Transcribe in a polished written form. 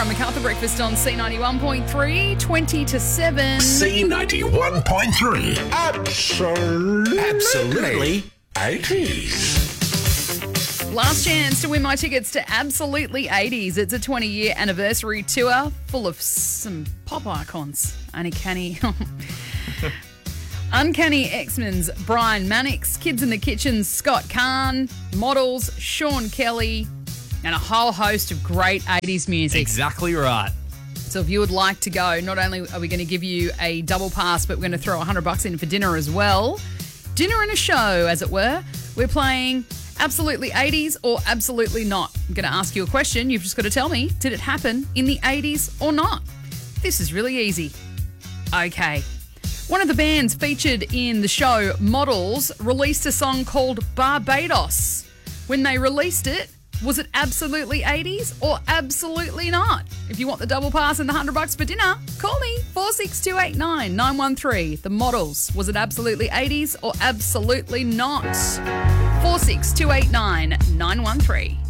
MacArthur Breakfast on C91.3, 20 to 7. C91.3. Absolutely 80s. Last chance to win my tickets to Absolutely 80s. It's a 20-year anniversary tour full of some pop icons. Uncanny X-Men's Brian Mannix, Kids in the Kitchen's Scott Kahn, Models, Sean Kelly, and a whole host of great 80s music. Exactly right. So if you would like to go, not only are we going to give you a double pass, but we're going to throw $100 in for dinner as well. Dinner and a show, as it were. We're playing Absolutely 80s or Absolutely Not. I'm going to ask you a question. You've just got to tell me, did it happen in the 80s or not? This is really easy. Okay. One of the bands featured in the show, Models, released a song called Barbados. When they released it, was it absolutely 80s or absolutely not? If you want the double pass and the $100 for dinner, call me 46289 913. The Models, was it absolutely 80s or absolutely not? 46289 913.